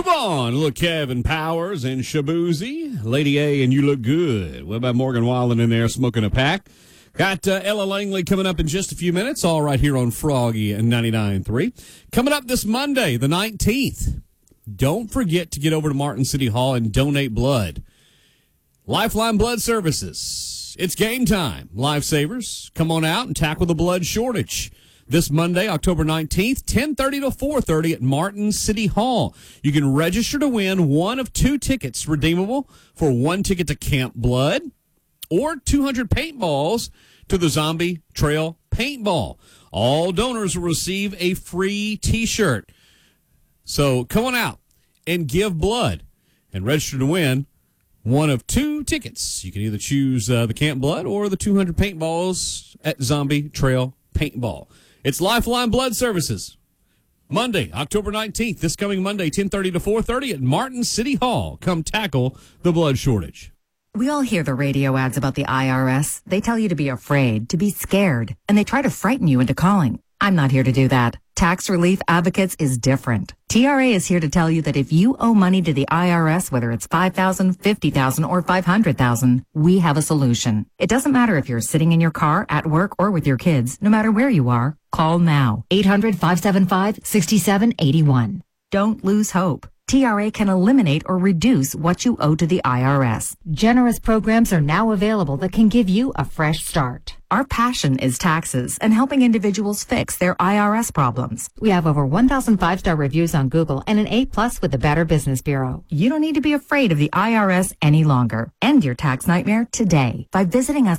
Move on. Look, Kevin Powers and Shabuzi. Lady A and You Look Good. What about Morgan Wallen in there smoking a pack? Got Ella Langley coming up in just a few minutes, all right here on Froggy and 99.3. Coming up this Monday, the 19th. Don't forget to get over to Martin City Hall and donate blood. Lifeline Blood Services. It's game time. Lifesavers, come on out and tackle the blood shortage. This Monday, October 19th, 10:30 to 4:30 at Martin City Hall. You can register to win one of 2 tickets redeemable for 1 ticket to Camp Blood or 200 paintballs to the Zombie Trail Paintball. All donors will receive a free T-shirt. So come on out and give blood and register to win one of 2 tickets. You can either choose the Camp Blood or the 200 paintballs at Zombie Trail Paintball. It's Lifeline Blood Services. Monday, October 19th, this coming Monday, 10:30 to 4:30 at Martin City Hall. Come tackle the blood shortage. We all hear the radio ads about the IRS. They tell you to be afraid, to be scared, and they try to frighten you into calling. I'm not here to do that. Tax Relief Advocates is different. TRA is here to tell you that if you owe money to the IRS, whether it's $5,000, $50,000, or $500,000, we have a solution. It doesn't matter if you're sitting in your car, at work, or with your kids. No matter where you are, call now. 800-575-6781. Don't lose hope. TRA can eliminate or reduce what you owe to the IRS. Generous programs are now available that can give you a fresh start. Our passion is taxes and helping individuals fix their IRS problems. We have over 1,000 5-star reviews on Google and an A+ with the Better Business Bureau. You don't need to be afraid of the IRS any longer. End your tax nightmare today by visiting us